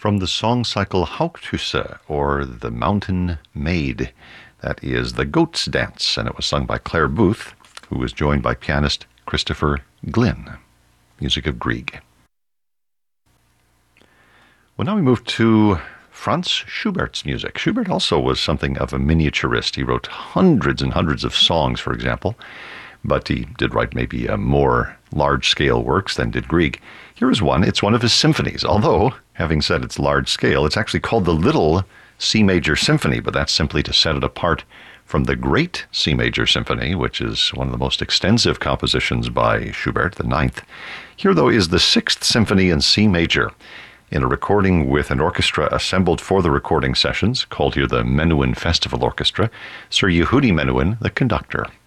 from the song cycle Haugthusse, or The Mountain Maid. That is The Goat's Dance, and it was sung by Claire Booth, who was joined by pianist Christopher Glynn. Music of Grieg. Well, now we move to Franz Schubert's music. Schubert also was something of a miniaturist. He wrote hundreds and hundreds of songs, for example, but he did write maybe more large-scale works than did Grieg. Here is one. It's one of his symphonies, although, having said it's large-scale, it's actually called the Little C Major Symphony, but that's simply to set it apart from the Great C Major Symphony, which is one of the most extensive compositions by Schubert, the ninth. Here, though, is the Sixth Symphony in C Major, in a recording with an orchestra assembled for the recording sessions, called here the Menuhin Festival Orchestra, Sir Yehudi Menuhin, the conductor.